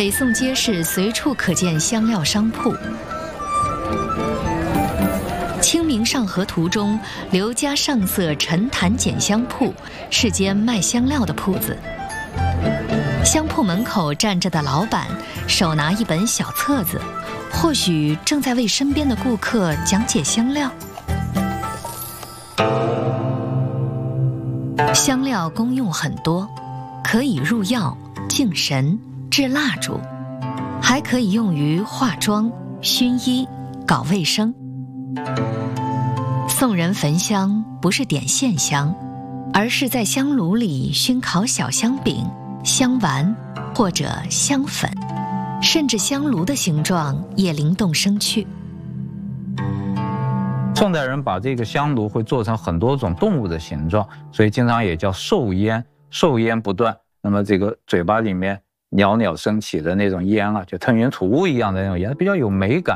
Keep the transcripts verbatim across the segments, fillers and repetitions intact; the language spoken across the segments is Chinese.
北宋街市随处可见香料商铺。《清明上河图》中，刘家上色陈坛捡香铺是间卖香料的铺子。香铺门口站着的老板手拿一本小册子，或许正在为身边的顾客讲解香料。香料功用很多，可以入药、净神、制蜡烛，还可以用于化妆、熏衣、搞卫生。宋人焚香不是点线香，而是在香炉里熏烤小香饼、香丸或者香粉，甚至香炉的形状也灵动生趣。 宋代人把这个香炉会做成很多种动物的形状，所以经常也叫寿烟，寿烟不断。那么这个嘴巴里面袅袅升起的那种烟啊，就腾云吐雾一样的那种烟，比较有美感。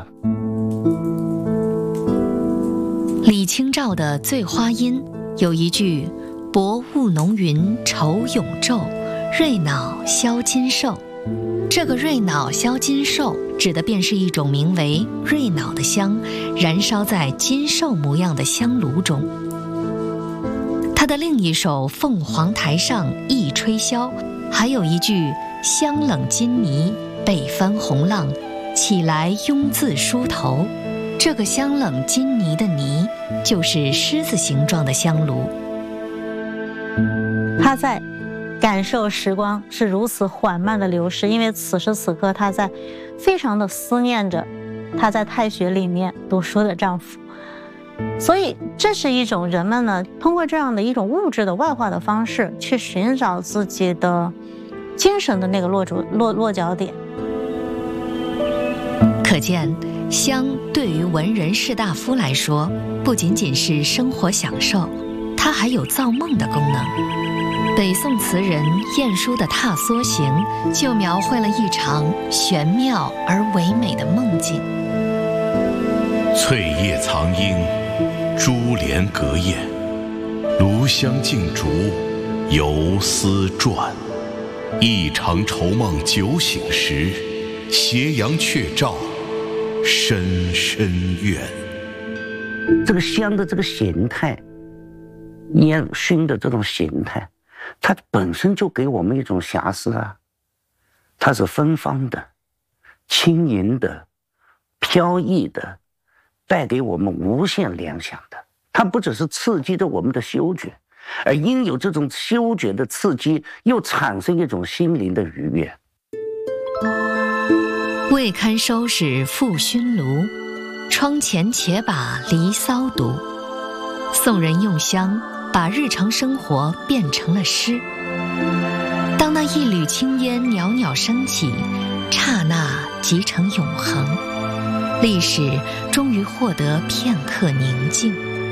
李清照的《醉花阴》有一句“薄雾浓云愁永昼，瑞脑消金兽”。这个瑞脑消金兽指的便是一种名为瑞脑的香，燃烧在金兽模样的香炉中。他的另一首《凤凰台上一吹箫》还有一句“香冷金泥被翻红浪，起来慵自梳头”。这个香冷金泥的泥就是狮子形状的香炉。 他在感受时光是如此缓慢的流逝，因为此时此刻他在非常的思念着他在太学里面读书的丈夫，所以这是一种人们呢通过这样的一种物质的外化的方式去寻找自己的精神的那个落脚落落脚点。 可见香对于文人士大夫来说，不仅仅是生活享受，它还有造梦的功能。北宋词人晏殊的《踏梭行》就描绘了一场玄妙而唯美的梦境。 翠叶藏莺，珠帘隔燕，炉香镜烛，游丝转。一场愁梦酒醒时，斜阳却照深深院。 这个香的这个形态，烟熏的这种形态，它本身就给我们一种遐思啊，它是芬芳的、轻盈的、飘逸的，带给我们无限联想的。它不只是刺激着我们的嗅觉，而因有这种嗅觉的刺激，又产生一种心灵的愉悦。 未堪收拾复熏炉，窗前且把离骚读。宋人用香把日常生活变成了诗。当那一缕青烟袅袅升起，刹那即成永恒，历史终于获得片刻宁静。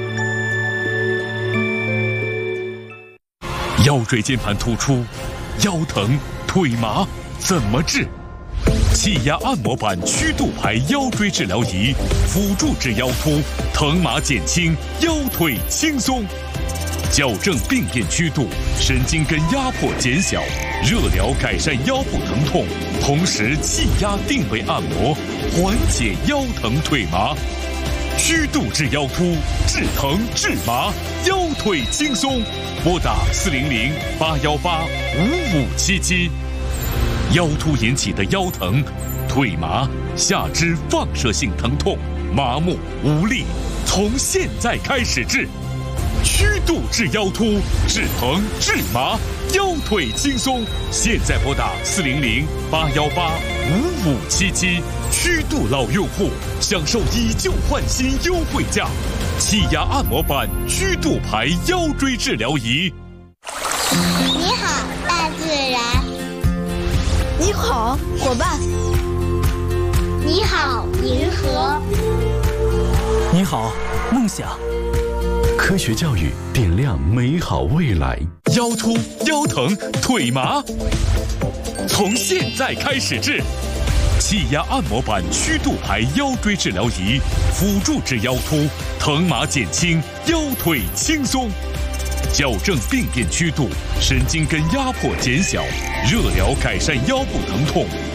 腰椎间盘突出、腰疼、腿麻怎么治？气压按摩板曲度牌腰椎治疗仪，辅助治腰突，疼麻减轻，腰腿轻松。矫正病变曲度，神经根压迫减小，热疗改善腰部疼痛，同时气压定位按摩，缓解腰疼腿麻。曲度治腰突，治疼治麻，腰腿轻松。拨打四零零八幺八五五七七。腰突引起的腰疼、腿麻、下肢放射性疼痛、麻木无力，从现在开始治。曲度治腰突，治疼治麻，腰腿轻松。现在拨打四零零八幺八五五七七。曲度老用户享受以旧换新优惠价，气压按摩板曲度牌腰椎治疗仪。 你好，大自然。 你好，伙伴。 你好，银河。 你好，梦想。 科学教育点亮美好未来。 腰突、腰疼、腿麻，从现在开始治。气压按摩板曲度牌腰椎治疗仪，辅助治腰突，疼麻减轻，腰腿轻松。矫正病变曲度，神经根压迫减小，热疗改善腰部疼痛，